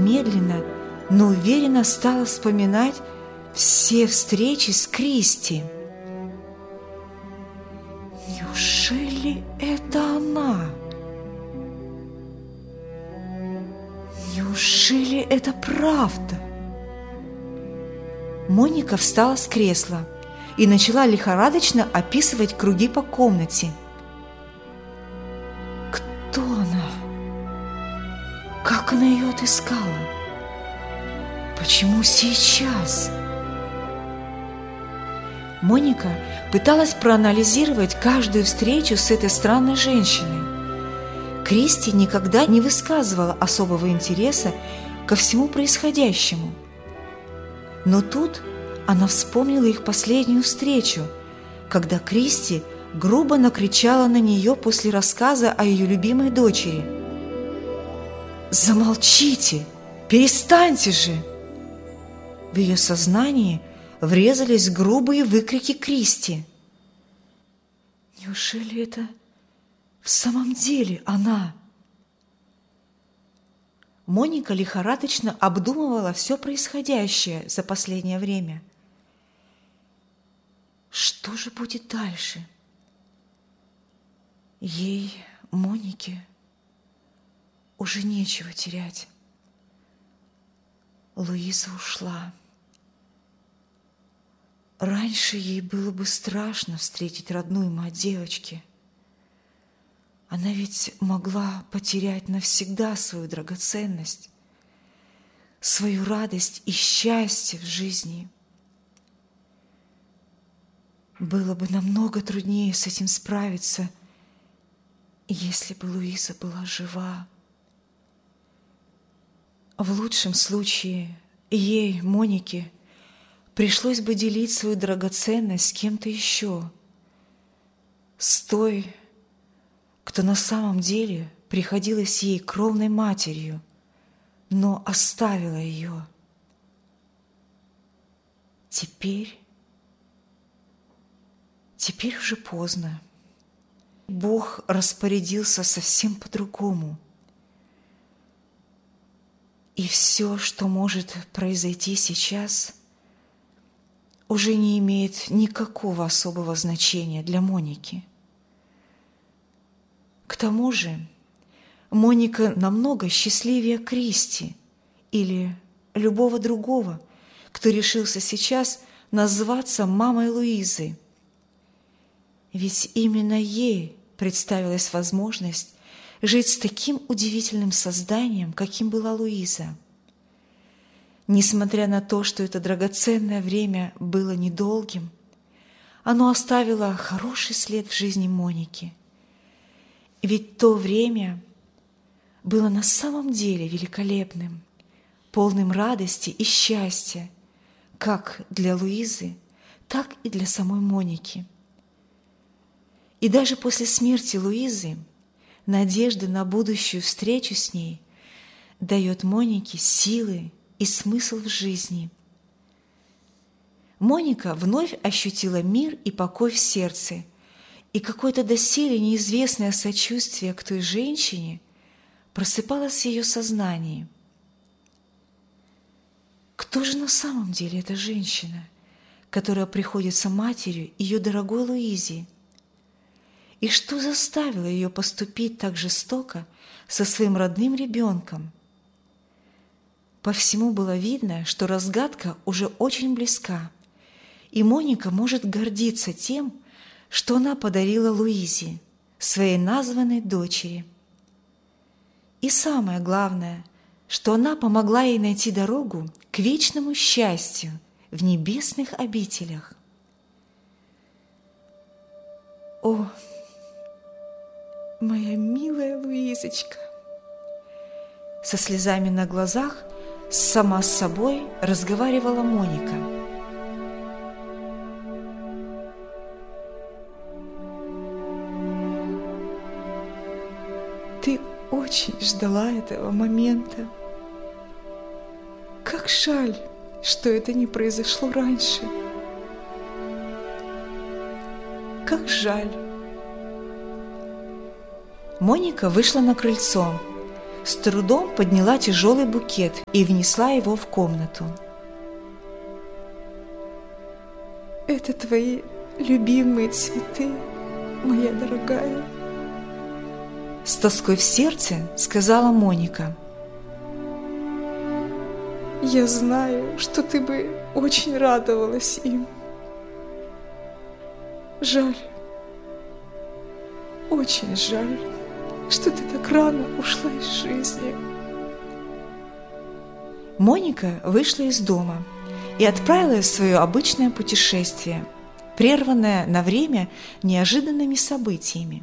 медленно, но уверенно стала вспоминать все встречи с Кристи. Неужели это она? Неужели это правда? Моника встала с кресла и начала лихорадочно описывать круги по комнате. Кто она? Как она ее отыскала? Почему сейчас? Моника пыталась проанализировать каждую встречу с этой странной женщиной. Кристи никогда не высказывала особого интереса ко всему происходящему. Но тут она вспомнила их последнюю встречу, когда Кристи грубо накричала на нее после рассказа о ее любимой дочери. «Замолчите! Перестаньте же!» В ее сознании врезались грубые выкрики Кристи. Неужели это в самом деле она? Моника лихорадочно обдумывала все происходящее за последнее время. Что же будет дальше? Ей, Монике, уже нечего терять. Луиза ушла. Раньше ей было бы страшно встретить родную мать девочки. Она ведь могла потерять навсегда свою драгоценность, свою радость и счастье в жизни. Было бы намного труднее с этим справиться, если бы Луиза была жива. В лучшем случае ей, Монике, пришлось бы делить свою драгоценность с кем-то еще, с той, кто на самом деле приходилась ей кровной матерью, но оставила ее. Теперь уже поздно. Бог распорядился совсем по-другому. И все, что может произойти сейчас, уже не имеет никакого особого значения для Моники. К тому же Моника намного счастливее Кристи или любого другого, кто решился сейчас назваться мамой Луизы. Ведь именно ей представилась возможность жить с таким удивительным созданием, каким была Луиза. Несмотря на то, что это драгоценное время было недолгим, оно оставило хороший след в жизни Моники. Ведь то время было на самом деле великолепным, полным радости и счастья, как для Луизы, так и для самой Моники. И даже после смерти Луизы надежда на будущую встречу с ней дает Монике силы и смысл в жизни. Моника вновь ощутила мир и покой в сердце, и какое-то доселе неизвестное сочувствие к той женщине просыпалось в ее сознании. Кто же на самом деле эта женщина, которая приходится матерью ее дорогой Луизе? И что заставило ее поступить так жестоко со своим родным ребенком? По всему было видно, что разгадка уже очень близка, и Моника может гордиться тем, что она подарила Луизе, своей названной дочери. И самое главное, что она помогла ей найти дорогу к вечному счастью в небесных обителях. О, моя милая Луизочка! Со слезами на глазах сама с собой разговаривала Моника. Ты очень ждала этого момента. Как жаль, что это не произошло раньше. Как жаль. Моника вышла на крыльцо, с трудом подняла тяжелый букет и внесла его в комнату. «Это твои любимые цветы, моя дорогая», — с тоской в сердце сказала Моника. «Я знаю, что ты бы очень радовалась им. Жаль, очень жаль, что ты так рано ушла из жизни». Моника вышла из дома и отправилась в свое обычное путешествие, прерванное на время неожиданными событиями.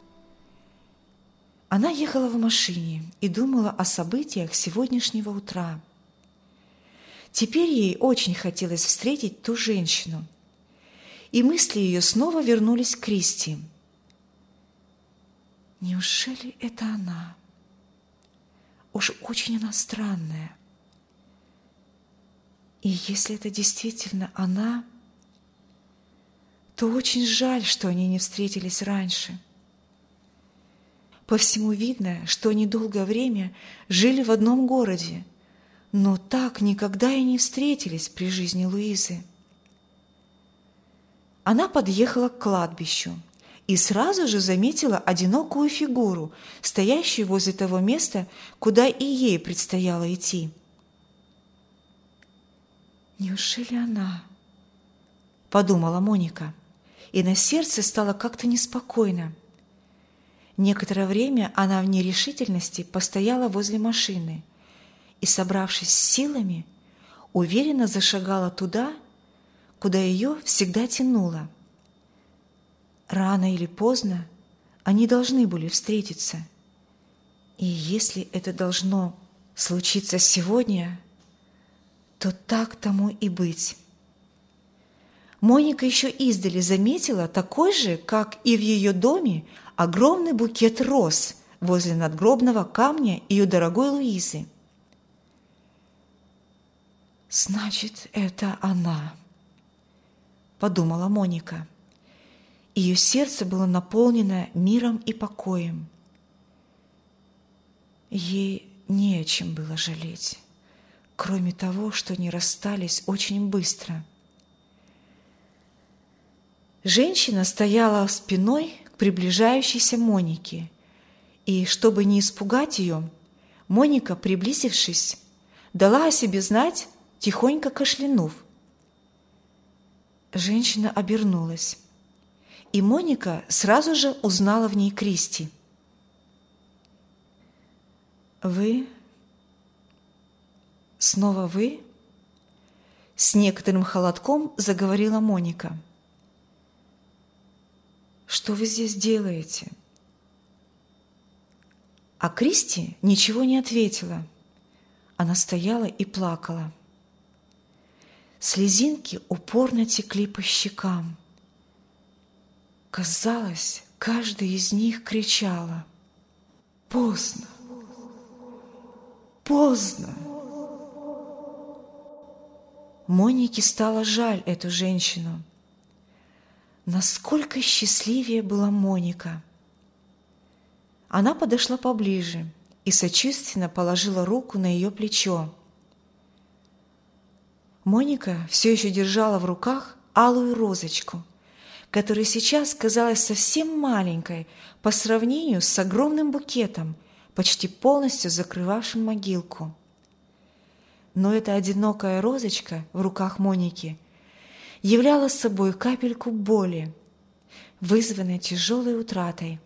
Она ехала в машине и думала о событиях сегодняшнего утра. Теперь ей очень хотелось встретить ту женщину, и мысли ее снова вернулись к Кристи. Неужели это она? Уж очень она странная. И если это действительно она, то очень жаль, что они не встретились раньше. По всему видно, что они долгое время жили в одном городе, но так никогда и не встретились при жизни Луизы. Она подъехала к кладбищу и сразу же заметила одинокую фигуру, стоящую возле того места, куда и ей предстояло идти. «Неужели она?» – подумала Моника, и на сердце стало как-то неспокойно. Некоторое время она в нерешительности постояла возле машины и, собравшись с силами, уверенно зашагала туда, куда ее всегда тянуло. Рано или поздно они должны были встретиться. И если это должно случиться сегодня, то так тому и быть. Моника еще издали заметила такой же, как и в ее доме, огромный букет роз возле надгробного камня ее дорогой Луизы. «Значит, это она», – подумала Моника. Ее сердце было наполнено миром и покоем. Ей не о чем было жалеть, кроме того, что они расстались очень быстро. Женщина стояла спиной к приближающейся Монике, и, чтобы не испугать ее, Моника, приблизившись, дала о себе знать, тихонько кашлянув. Женщина обернулась, и Моника сразу же узнала в ней Кристи. «Вы? Снова вы?» С некоторым холодком заговорила Моника. «Что вы здесь делаете?» А Кристи ничего не ответила. Она стояла и плакала. Слезинки упорно текли по щекам. Казалось, каждая из них кричала: «Поздно! Поздно!» Монике стало жаль эту женщину. Насколько счастливее была Моника! Она подошла поближе и сочувственно положила руку на ее плечо. Моника все еще держала в руках алую розочку, которая сейчас казалась совсем маленькой по сравнению с огромным букетом, почти полностью закрывавшим могилку. Но эта одинокая розочка в руках Моники являла собой капельку боли, вызванной тяжелой утратой.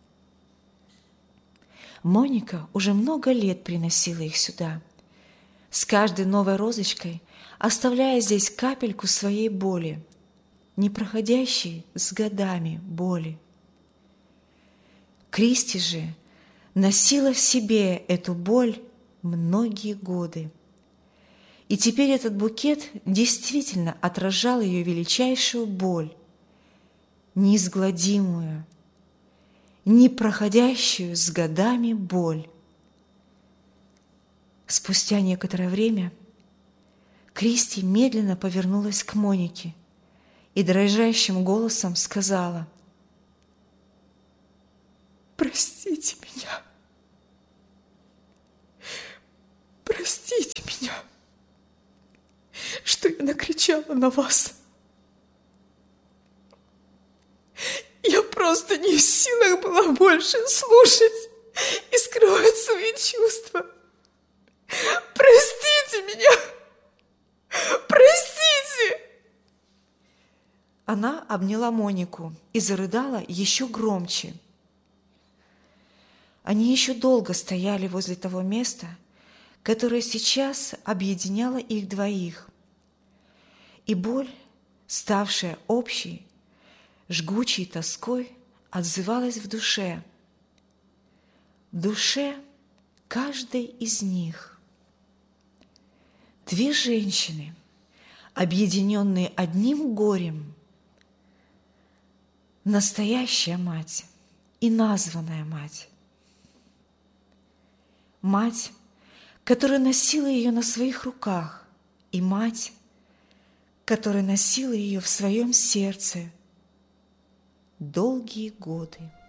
Моника уже много лет приносила их сюда, с каждой новой розочкой оставляя здесь капельку своей боли, не проходящей с годами боли. Кристи же носила в себе эту боль многие годы. И теперь этот букет действительно отражал ее величайшую боль, неизгладимую, не проходящую с годами боль. Спустя некоторое время Кристи медленно повернулась к Монике и дрожащим голосом сказала: «Простите меня. меня, что я накричала на вас. Я просто не в силах была больше слушать и скрывать свои чувства. Простите меня! Простите! Она обняла Монику и зарыдала еще громче. Они еще долго стояли возле того места, которое сейчас объединяло их двоих. И боль, ставшая общей, жгучей тоской, отзывалась в душе каждой из них. Две женщины, объединенные одним горем, настоящая мать и названная мать. Мать, которая носила ее на своих руках, и мать, которая носила ее в своем сердце долгие годы.